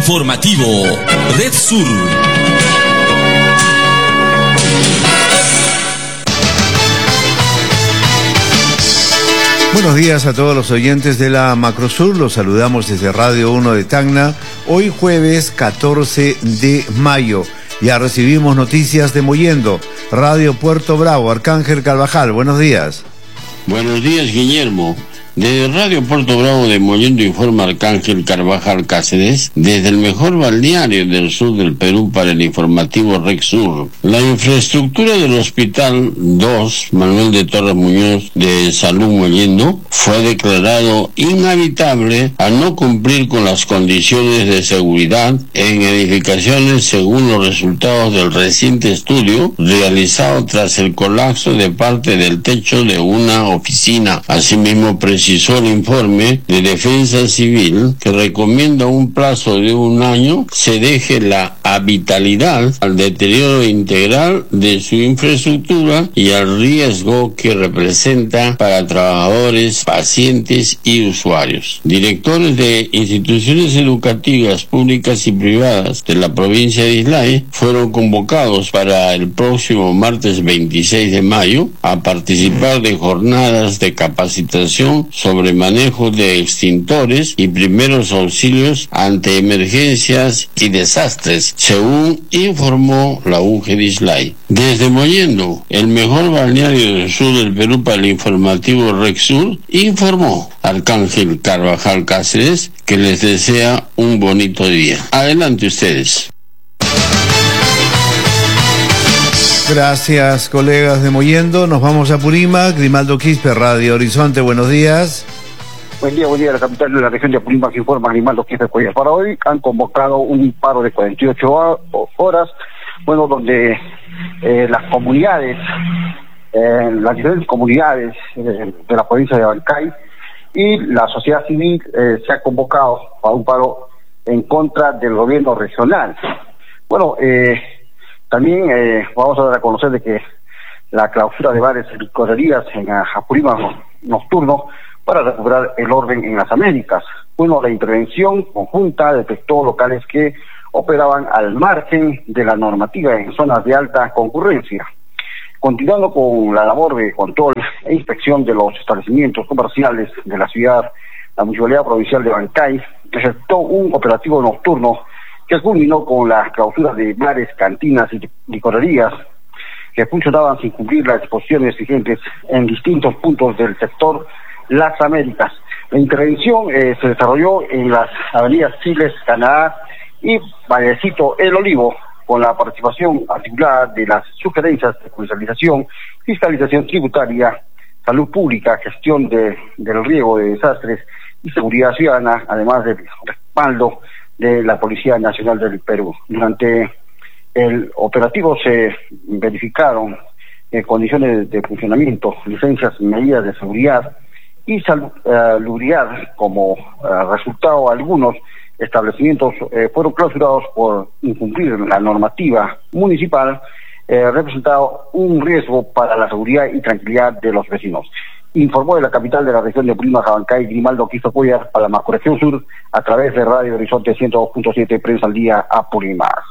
Informativo Red Sur. Buenos días a todos los oyentes de la Macrosur, los saludamos desde Radio 1 de Tacna, hoy jueves 14 de mayo. Ya recibimos noticias de Mollendo, Radio Puerto Bravo, Arcángel Carvajal, buenos días. Buenos días, Guillermo. Desde Radio Puerto Bravo de Mollendo informa Arcángel Carvajal Cáceres, desde el mejor balneario del sur del Perú para el informativo Red Sur. La infraestructura del Hospital 2 Manuel de Torres Muñoz de Salud Mollendo fue declarado inhabitable al no cumplir con las condiciones de seguridad en edificaciones según los resultados del reciente estudio realizado tras el colapso de parte del techo de una oficina. Asimismo, precisó el informe de Defensa Civil que recomienda un plazo de un año se deje la habitabilidad al deterioro integral de su infraestructura y al riesgo que representa para trabajadores, pacientes y usuarios. Directores de instituciones educativas públicas y privadas de la provincia de Islay fueron convocados para el próximo martes 26 de mayo a participar de jornadas de capacitación sobre manejo de extintores y primeros auxilios ante emergencias y desastres, según informó la UGE de Islay. Desde Mollendo, el mejor balneario del sur del Perú para el informativo Red Sur, informó Arcángel Carvajal Cáceres que les desea un bonito día. Adelante ustedes. Gracias, colegas de Mollendo. Nos vamos a Purímac. Grimaldo Quispe, Radio Horizonte, buenos días. Buen día, la capital de la región de Apurímac informa Grimaldo Quispe. Para hoy han convocado un paro de 48 horas, donde las comunidades, las diferentes comunidades de la provincia de Abancay y la sociedad civil se ha convocado para un paro en contra del gobierno regional. También vamos a dar a conocer de que la clausura de bares y licorerías en Apurímac nocturno para recuperar el orden en las Américas. La intervención conjunta detectó locales que operaban al margen de la normativa en zonas de alta concurrencia. Continuando con la labor de control e inspección de los establecimientos comerciales de la ciudad, la Municipalidad Provincial de Abancay ejecutó un operativo nocturno que culminó con la clausura de bares, cantinas y licorerías que funcionaban sin cumplir las disposiciones vigentes en distintos puntos del sector Las Américas. La intervención se desarrolló en las avenidas Siles, Canadá y Vallecito El Olivo, con la participación articulada de las sugerencias de judicialización, fiscalización tributaria, salud pública, gestión del riesgo de desastres y seguridad ciudadana, además del respaldo de la Policía Nacional del Perú. Durante el operativo se verificaron condiciones de funcionamiento, licencias, medidas de seguridad y salubridad. Como resultado, algunos establecimientos fueron clausurados por incumplir la normativa municipal, representado un riesgo para la seguridad y tranquilidad de los vecinos. Informó de la capital de la región de Purímac, Abancay, Grimaldo Quispe para la Macroregión Sur a través de Radio Horizonte 102.7 Prensa al Día Apurímac.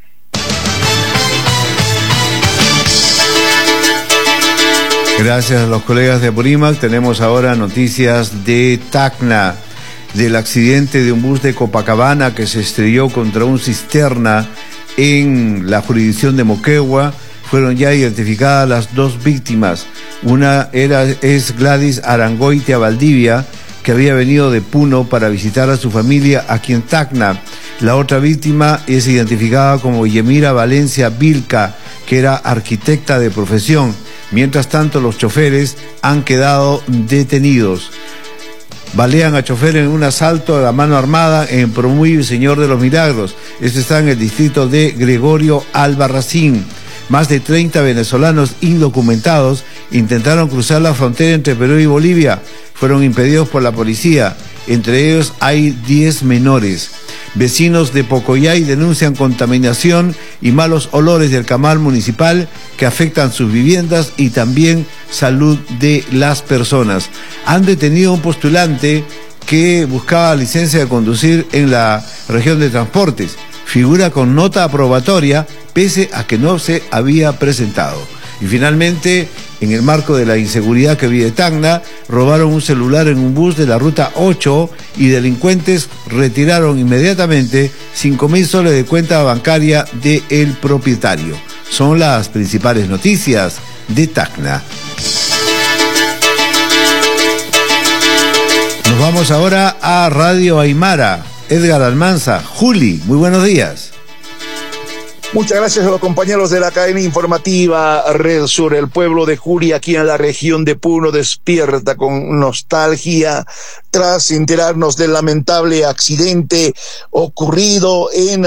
Gracias a los colegas de Apurímac. Tenemos ahora noticias de Tacna, del accidente de un bus de Copacabana que se estrelló contra un cisterna en la jurisdicción de Moquegua. Fueron ya identificadas las dos víctimas. Una es Gladys Arangoitia Valdivia, que había venido de Puno para visitar a su familia aquí en Tacna. La otra víctima es identificada como Yemira Valencia Vilca, que era arquitecta de profesión. Mientras tanto, los choferes han quedado detenidos. Balean a chofer en un asalto a mano armada en Promuy, Señor de los Milagros. Esto está en el distrito de Gregorio Albarracín. Más de 30 venezolanos indocumentados intentaron cruzar la frontera entre Perú y Bolivia. Fueron impedidos por la policía. Entre ellos hay 10 menores. Vecinos de Pocoyay denuncian contaminación y malos olores del camal municipal que afectan sus viviendas y también salud de las personas. Han detenido a un postulante que buscaba licencia de conducir en la región de transportes. Figura con nota aprobatoria pese a que no se había presentado. Y finalmente, en el marco de la inseguridad que vive Tacna, robaron un celular en un bus de la ruta 8 y delincuentes retiraron inmediatamente 5.000 soles de cuenta bancaria del propietario. Son las principales noticias de Tacna. Nos vamos ahora a Radio Aymara. Edgar Almanza. Juli, muy buenos días. Muchas gracias a los compañeros de la cadena informativa Red Sur. El pueblo de Juli, aquí en la región de Puno, despierta con nostalgia tras enterarnos del lamentable accidente ocurrido en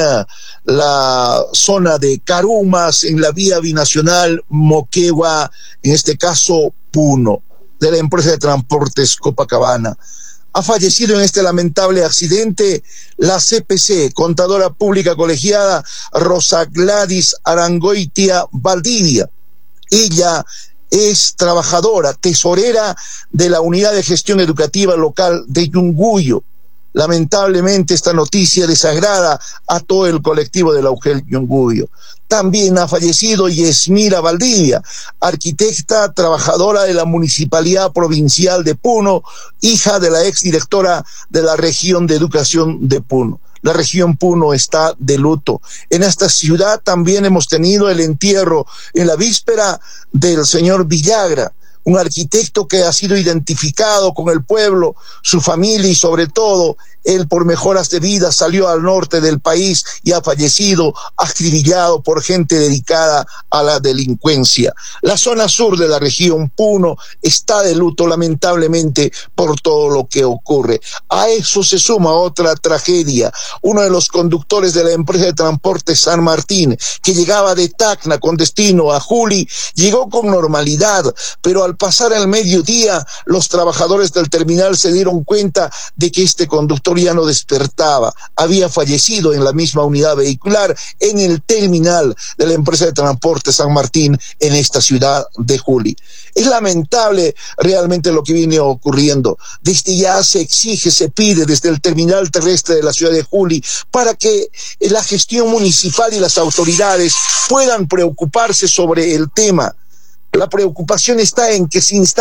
la zona de Carumas, en la vía binacional Moquegua, en este caso Puno, de la empresa de transportes Copacabana. Ha fallecido en este lamentable accidente la CPC, contadora pública colegiada Rosa Gladys Arangoitia Valdivia. Ella es trabajadora, tesorera de la Unidad de Gestión Educativa Local de Yunguyo. Lamentablemente esta noticia desagrada a todo el colectivo de la UGEL Yunguyo. También ha fallecido Yesmira Valdivia, arquitecta, trabajadora de la Municipalidad Provincial de Puno, hija de la exdirectora de la Región de Educación de Puno. La región Puno está de luto. En esta ciudad también hemos tenido el entierro en la víspera del señor Villagra, un arquitecto que ha sido identificado con el pueblo, su familia y sobre todo él por mejoras de vida salió al norte del país y ha fallecido acribillado por gente dedicada a la delincuencia. La zona sur de la región Puno está de luto lamentablemente por todo lo que ocurre. A eso se suma otra tragedia. Uno de los conductores de la empresa de transporte San Martín, que llegaba de Tacna con destino a Juli, llegó con normalidad, pero al pasar el mediodía, los trabajadores del terminal se dieron cuenta de que este conductor ya no despertaba. Había fallecido en la misma unidad vehicular en el terminal de la empresa de transporte San Martín en esta ciudad de Juli. Es lamentable realmente lo que viene ocurriendo. Desde ya se exige, se pide desde el terminal terrestre de la ciudad de Juli para que la gestión municipal y las autoridades puedan preocuparse sobre el tema. La preocupación está en que se